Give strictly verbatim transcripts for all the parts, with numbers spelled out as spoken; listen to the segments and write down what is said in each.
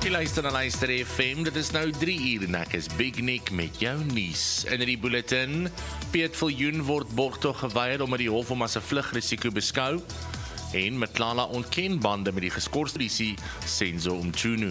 Jy luister na Luister F M, dit is nou drie uur en ek is Big Nick met jou nuus. In die bulletin, Piet Viljoen word borgtog geweier omdat die hof hom as 'n vlugrisiko beskou. En Mtlala ontken bande met die geskorste polisie Senzo Mchunu.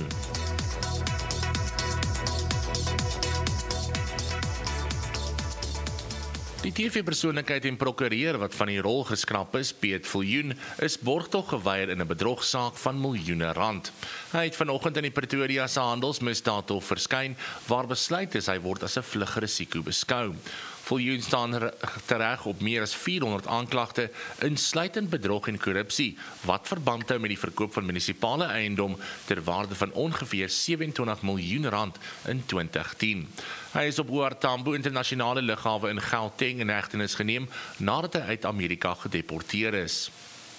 Die T V-persoonlikheid en prokureur wat van die rol geskraap is, Piet Viljoen, is borgtog geweier in 'n bedrogsaak van miljoene rand. Hy het vanoggend in die Pretoria se handelsmisdaadhof verskyn, waar besluit is hy word as 'n vlugrisiko beskou. Viljoen staan tereg op meer as vierhonderd aanklagte, insluitend bedrog en korrupsie, wat verband hou met die verkoop van munisipale eiendom ter waarde van ongeveer sewe-en-twintig miljoen rand in twintig tien. Hy is op O R Tambo internasionale lughawe in Gauteng in hegtenis geneem nadat hy uit Amerika gedeporteer is.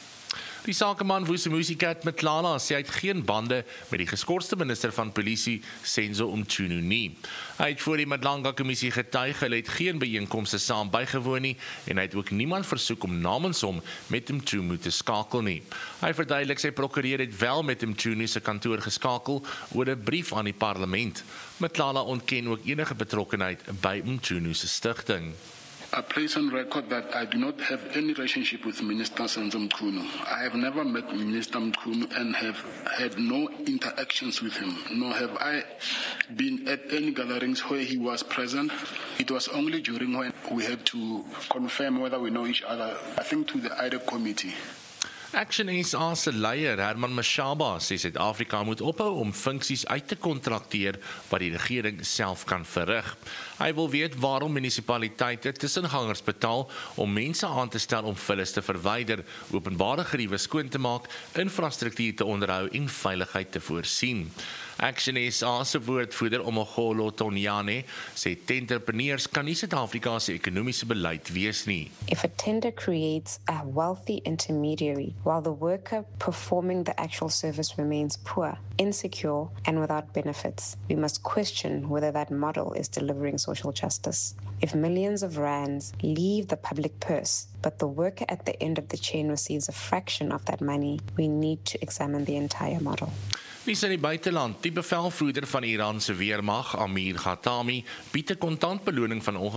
Die sakeman Vusimusikat Mtlala sê hy het geen bande met die geskorste minister van polisie Senzo Mchunu nie. Hy het voor die Madlanga-kommissie getuig, hy het geen byeenkomste saam bygewoon nie en hy het ook niemand versoek om namens hom met Mchunu te skakel nie. Hy verduidelik sy prokureur het wel met Mchunu se kantoor geskakel oor 'n brief aan die parlement. Mtlala ontken ook enige betrokkenheid by Mchunu se stigting. I place on record that I do not have any relationship with Minister Senzo Mchunu. I have never met Minister Mchunu and have had no interactions with him, nor have I been at any gatherings where he was present. It was only during when we had to confirm whether we know each other, I think to the I D E C committee. Action S A se leier Herman Mashaba sê Suid-Afrika moet ophou om funksies uit te kontrakteer wat die regering self kan verrig. Hy wil weet waarom munisipaliteite tussengangers betaal om mense aan te stel om vullis te verwyder, openbare geriewe skoon te maak, infrastruktuur te onderhou en veiligheid te voorsien. Action S A se woordvoerder Omogolo Tonyane sê tenderpreneurs kan nie Suid-Afrika se ekonomiese beleid wees nie. If a tender creates a wealthy intermediary while the worker performing the actual service remains poor, insecure, and without benefits, we must question whether that model is delivering social justice. If millions of rands leave the public purse, but the worker at the end of the chain receives a fraction of that money, we need to examine the entire model. Nuus in die buiteland, die bevelvoerder van Iran se weermag, Amir Khatami, bied 'n kontantbeloning van ongeveer